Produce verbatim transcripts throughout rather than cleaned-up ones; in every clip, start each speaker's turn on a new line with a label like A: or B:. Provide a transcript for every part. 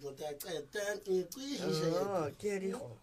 A: ta ta ta ni tui hi sa
B: Oh, ke ri ho.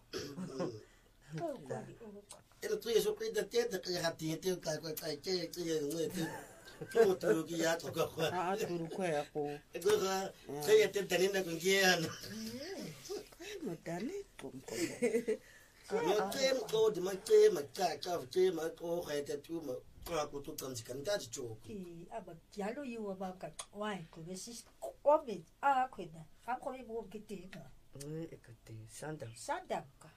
A: e tui so pe da te ta ka ti te ka ka ka ke ke ne te ko tu ki ya to ko
C: a turu ko ya ko
A: e ko ka ke te te ni na ko ki an
C: no dale ko
A: no te ko de ma te ma ka ka te ma ko ha te tu ma ka ko tu kan si kan ta ji jo
D: 이 아마 야로 유어마가 와이 그것이 오미 아 그나 감코미 뭐 그때가
B: Eh, ke te sanda.
D: 산다가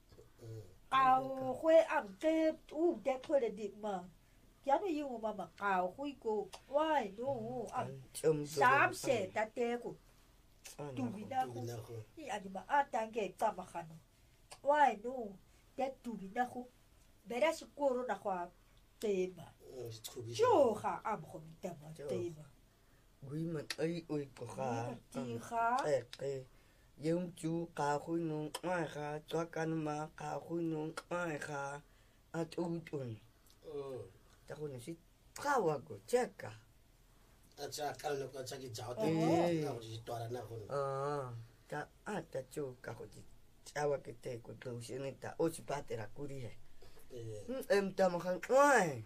D: 아우 회 암때 우대 털에디마 야로 유어마마 아우 후이고 와이 노아
B: Chum.
D: 삼세 다때고
A: tu
D: 두비나고
A: na ko
D: 이 아니마 아단게 까마카노 와이 노 대두비나고 베라시 코로나화 테마
A: ku bi
D: 조하 암홈 때마 테마
B: Gui ma ai oi ko kha.
D: 지하
B: Eh, ke. Yung chu ka hui nung ai kha, chwa kan ma ka hui nung ai kha. At utun.
A: oh
B: Ta ko ni si kawa ko cheka.
A: acha kal no ko cha ki jao te
B: Eh.
A: na ko ji to na ko
B: Ah, ta ata chu ka ko ji. Chawa ke te ko tu si ni ta o si pa te ra kuri he.
A: eh
B: Em ta ma khan ai.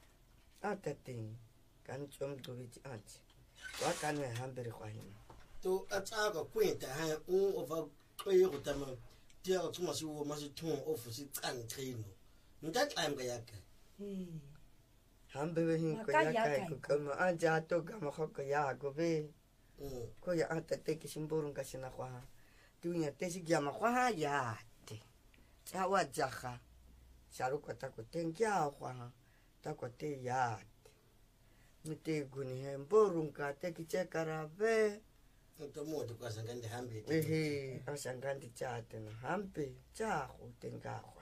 B: Ata ting. Kan chum du bi chi anchi. Chwa kan me han beri kwa hin.
A: to acha ko kwin ta ha un o va ko yo ta ma dia ko ma si wo ma si thon o fu si kan tre no nda time ga ya ka
D: 음
B: Han be hin ko ya kai ko ka ma anja to ga ma kho ko ya ko be.
A: mm
B: Ko ya ata te ki simburun ka sina kwa. Tu nya te si ya ma kwa ya te. Ya wa jaha. Sharu ko ta ko ten ya kwa. Ta ko te ya. Mi te guni he mborun ka te ki che kara be.
A: to mo to ka san kan de hambe
B: Ehe, asangandi cha te na hampe cha ko te nga kwa.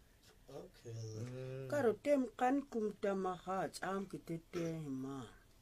A: okay
C: karo tem kan kum tama ha cham ki te te ma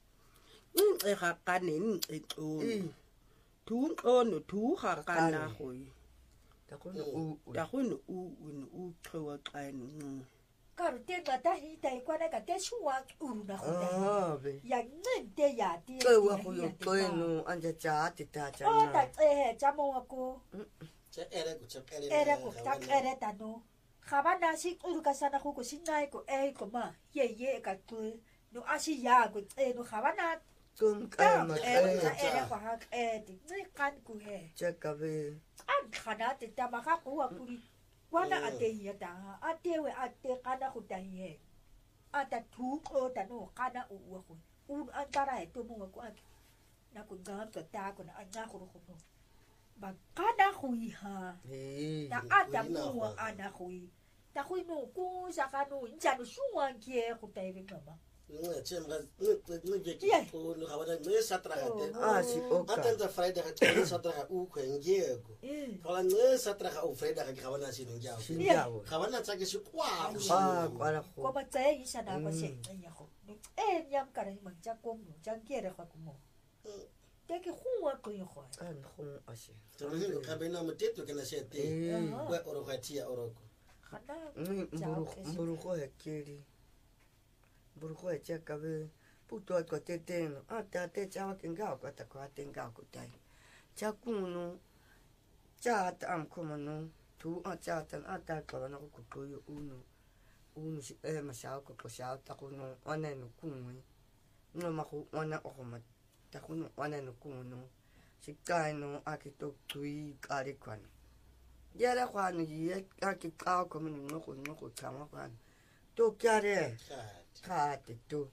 C: in e ha kanin e o tu o no tu ha kana hoi
B: Ta ko no u.
C: da ho no u no u twa kai no
D: 까르 때가 다 히다이 과나가 대수와 우르나 호다
B: Ah, be.
D: 양는 때야 띠
B: Ko wa ko yo ko no anja cha te ta cha na.
D: 어다 에 자모하고
A: cha era ko cha era
D: 에라고 딱 에레다노 가바나시 우르가사나 호고 신나이고 에이고 마 예예 가그 노 아시야고 에노 가바나
B: Kum ka
D: 딱
B: ma
D: 에자
B: ka.
D: 에라고 하 에디 네 간고 해
B: Cha ka be.
D: 안 가나 때 따마가 고와 뿌리 와나 아테이야다 아테웨 아테 가나 호다이에 아타 투코 다노 가나 우와고 운 안따라에 또 뭔가 아 나고 가서 따고나 안나 고로고 막 가나 호이하
B: He.
D: 나 아타 무와 아나 호이 다 호이 노고 사가노 인자노 수완기에 호다이베 마
A: no che ma no no je ki ko no ha wa no sa tra ha te
B: Ah, si oka.
A: atan ta friday ha te sa tra ha u ko nge ko
D: 예
A: ko la no sa tra ha u friday ha ki ha wa na si no ja
B: Sin ya wo.
A: ha wa na cha ki su kwa
B: Ah, kwa la ko.
D: 꼬마 째 이사나 거세 아니야고 에 냠까라 막자 꼼노 장게래 하고 뭐 되게 홍와 거요 거
B: An khong ase.
A: to no ka be na mo te to ke na se te
B: Eh.
A: wa oro ka ti oro ko
D: 하나
B: Ni mburu mburu ko he kiri. Mburu ko cha ka be. Puto ko te te no. Ata te cha wa kenga ko ta ko te nga ko tai. Cha ku no. Cha ta am ko no. Tu a cha ta ata ko na ko ko yo uno. Uno si e ma sa ko ko sa ta ko no. Ona no ku no. No ma ko ona o ko ma. Ta ko no ona no ku no. Si kai no a ki to tui ka ri kwan. Ya la kwa ni ye a ki ka ko mi no ko no ko ta ma kwan. To kya re.
A: ka
B: Ka te tu.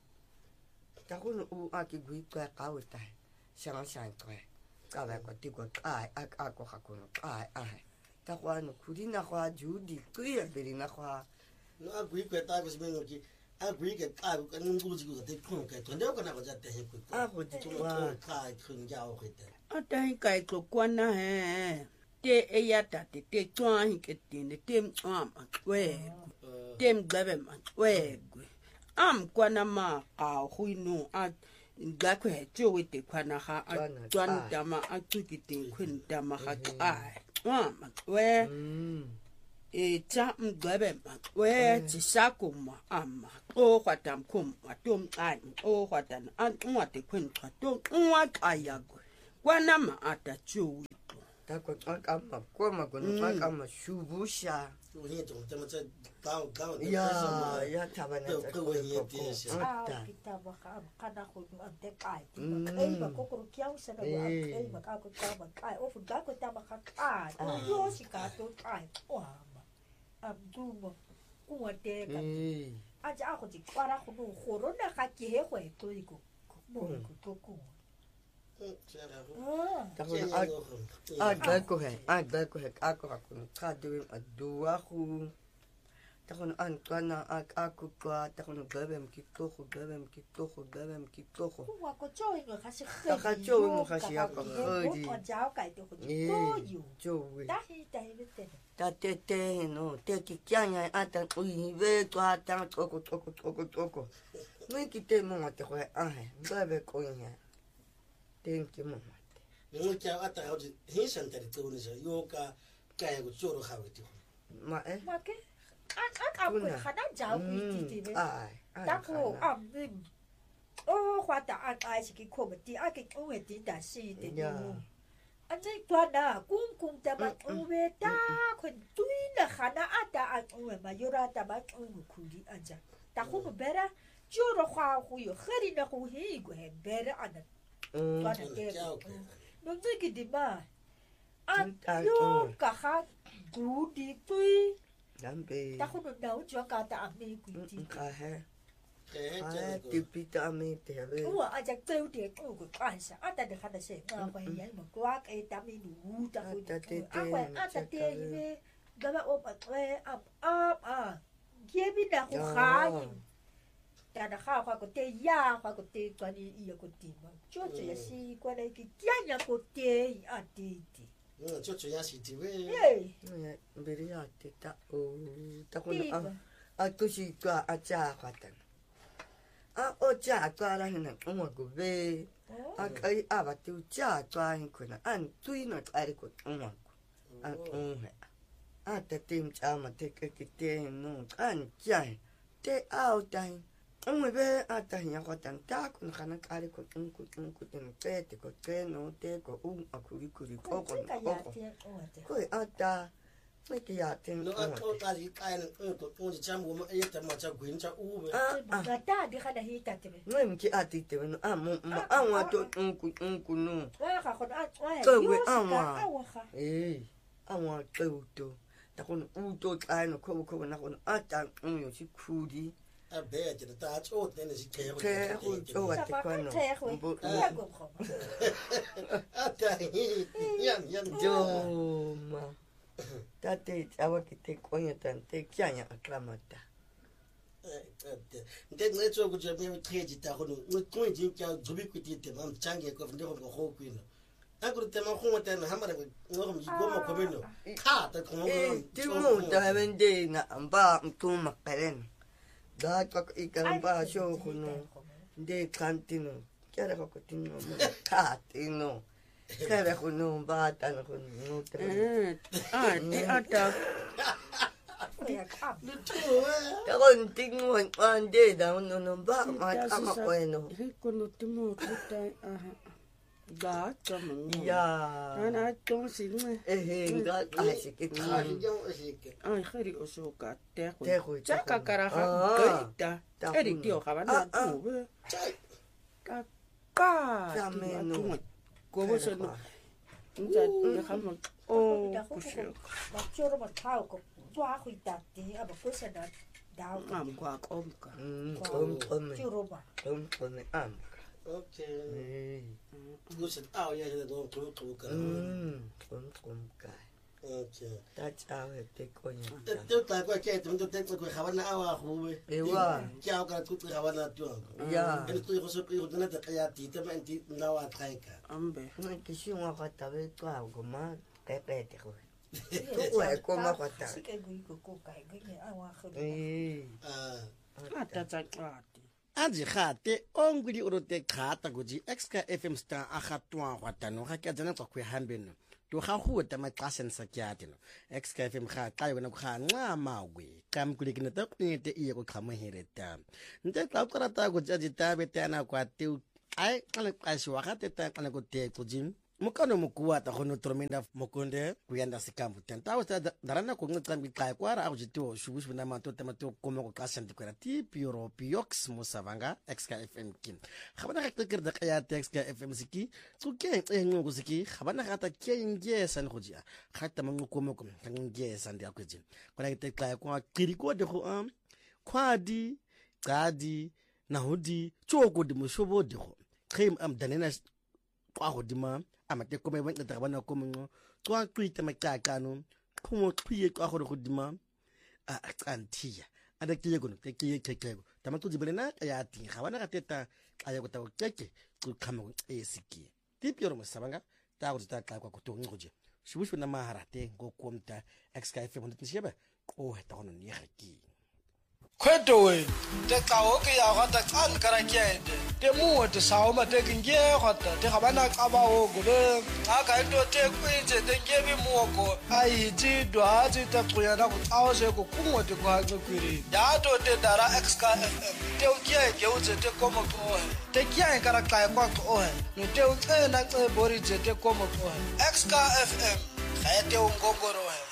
B: Ta ko no u a ki gui ka ka u ta. Sang sang ko. Ka ba ko ti ko ai a a ko ha ko no ai ai. Ta kwa no ku ri na kwa ju di ku ya be ri na kwa.
A: no a gui ko ta ko si me no ki a gui ke ka ko ka ngu ji ko te ko ka to ne ko na ko ja te he ko
B: A ko ti
A: to
B: wa.
A: ka khun ja o ke te
C: atai kai ko kwana he te e ya ta te te twa hi ke te ne te mwa ma we te mgabe ma we am kwana ma ka hui no a ga ko he jo we te kwana ha a twan ta ma a tu ki te khun ta ma ha ai wa ma we
B: Mm.
C: e cha mgabe ma we ti sa ko ma amma o kwa tam kum wa tum ai o kwa tan an wa te khun kwa tum wa ka ya go kwana ma ata chu
B: ta ko ka ma ko ma ko no ka ma shubusha
A: 我也懂，他们在搞搞的。
B: ya ya ta ba na ta ko
D: Ah, kita baka kada ko no ante kai. Ei ba ko ko kiau sa na wa ei ba ka ko ta ba kai. O fu da ko ta ba ka kai. O yo si ka to kai. O ma. Am du mo. Ku ate ka. Aja ko ti kwara ko no khoro na ka ki he ko e to ko. Mo ko to ko.
B: ta ko a ga ko he a ga ko he a ko ko ka du a du a khu ta ko an kana a a ku ka ta ko ga bem ki ko ko ga bem ki ko ko ga bem ki ko ko
D: Wa ko choi ngo ka si
B: ta ka cho mo ka si a ko
D: Ko ko jao kai to ko ko yu.
B: cho we
D: Ta hi ta hi te.
B: ta te te no te ki kya nya a ta ui ve to a ta ko ko ko ko ko ko no ki te mo te ko a he ga be ko nya thank you mo
A: 我家阿达好似很想在做的时候，有个盖个做了好的地方。
B: ma e
D: Ma ke? An an ka ko kada jao ku ti ti.
B: ai
D: Ta ko am nim. O kwa ta an ai si ki ko ba ti a ki ko e ti da si ti ni. An ji kwa na kum kum ta ba o we ta ko tui na khana ata an o ma yura ta ba ko ku di anja. Ta ko no bera joro kwa ku yo khari na ku hi go he bera an. Kwa na ke. No ji ki di ma. An yo ka ha gu di tui.
B: dambe
D: Ta ko no na o jo ka ta ami ku ti.
B: ka he
A: 哎，
B: ai ti pita me te ve
D: Ua aja teu te ko ko kansa ata de kada se na ko ya mo ko ak e tami du ta ko akwa ata te me gaba o pa e up up a gebi da ko khai ta da kha ko te ya ko te ko ni i ko ti ma cho cho ya si ko le ki kya nya ko te a ti ti
A: 嗯，就这样是的喂。
D: ei
B: beri ya te ta o ta ko
D: ti
B: a a tu si ka a cha ka ta a o cha ka ra hina o mo go ve a kai a ba tu cha ka hin ko na an tu ina ka ri ko o mo a o he a te tim cha ma te ke ki te no an cha te a o ta o mo ve a ta hin ko tan ta ko na na ka ri ko un ko un ko te no te te ko te no te ko un a ku ri ku ri ko ko
D: ka
B: ko
D: ya
B: ko
D: te o te
B: ko a ta me ke ya te
A: 那按照大理盖呢，嗯，都我就讲我们哎，他妈叫滚叫乌呗。
B: a a
D: ga ta de kada hi ta te
B: no mi ki ati te no a mo mo a wa to un ku un ku no
D: wa ka ko a wa
B: Ko
D: yo
B: we
D: si
B: a
D: ka
B: wa.
D: a wa ka
B: eh a wa to to ta ko u to ta no ko ko na ko a ta un yo si ku di
A: 啊，别觉得大家做的那是开会。
B: ke hu to wa
D: sa
B: te
D: ba
B: ko
D: ka
B: no
D: te ko
B: Bo-
D: ya ko ko
A: 啊，对，样样。
B: jo ma ta te a wa ki te ko ya tan te kya ya aklamata
A: 哎，对，但我做过这边开机打火了，我我已经叫准备规定的，我讲给个分的我好贵了。那个他们红我单了，他们那个我们一个嘛可没了，卡的可能
B: eh ti mo ta ben de na amba tu ma karen da ka ikang ba sho ko no de cantino chiara ko tino catino chiara ko no ba ta no no tre
C: Ah, te ata.
D: ya ka
B: ta kon tingo an de da no no ba ma ta ma bueno
C: Hikono te mo tutai aha. Ga kama.
B: ya
C: Ana tong singa.
B: eh ga ai se ke
A: 卡是叫我是个，
C: Ai khari osoka te ko.
B: Te ko, te
C: Chaka
B: ko.
C: karaha
B: Ah.
C: gaita.
B: Ta
C: Eri
B: huna.
C: tio kava
B: Ah,
C: na
B: ah.
C: tu.
A: 在
C: Ka ka.
B: Ta meno.
C: Ko bo se no. Nja te kama. Oh,
D: da ko
C: kushe.
D: ba choro ba ta ko wa ku ta ti a ba ko se na da ko
C: Am kwa komka.
B: mm kom kom
D: choro ba
B: kom kom am
A: OK，
B: eh
A: 我是熬夜现在都都都个
B: mm kom kom ka
A: ，OK。
B: ta cha we te ko ya
A: 都都大概开，怎么都得过海湾那啊湖呗。
B: eh wa
A: 叫个过海湾那多。
B: ya
A: 你对我说，对我真的在呀，地他们地那话太个。
C: Ambe.
B: no ke si wa ka ta ve ka go ma te pe te ko we ko ma ka ta
D: si ke gu ko ko kai ga ni a wa khu
B: eh
A: 啊。
C: Ata tsa qati.
A: aji gate ongwidi o rote khata go ji extra F M star a gatwa gwa tano ga ke tsena go hambeno to ga go ta maqasen sa kyate no extra F M ga ka yona go ga nqa mawe kam kule ke nta pete e go khama hereta nte tla go rata go ja ji tabe tana kwa te ai kale ka shi wa gate ta kana go te go jim mukano mukuwata khono tromenda mokonde kuyanda sikambu tentawo darana ko ngicambi xa kwara akujitiwo shubushu na mato tamato koma ko xasha ndikwera ti piro piox musavanga X K F M kin khabana ga qeqirda qaya X K F M siki tsuke enqo siki khabana ga ta kengesa ni khojia khata manqomo ko ngengesa ndi akwetsi kona ke xa kwa qiriko de go am khwadi qadi nahudi tsoko di mushobo di go khem am danena kwa godima amate kome ba ntata bana ko mongo tswa twita makakano khumo tlhiye kwa gore godima a qanthia ada kiye kono ke kiye kekeko tamatso di belena ya ti ga bana ga teta ka ya go ta keke tsu khama go esiki tipiro musabanga ta go tsa tla kwa go tongo je shibushu na maharate go komta X K F M nditshebe go heta go nne ga ki
E: kweto we te qawo ke ya gata qal karakete te muo te saoma te nge gata te ga bana ka ba o go le ga ka ndo te kwetse te nge bi muo ko ai ti dwa ti ta tsoya na go tsawo se go kumo te kwa kwiri ya to te dara X K F M te o ke ke o te komo ko te ke ka ra ka kwa ko no te o tsena tse bori te komo ko X K F M ga te o ngongoro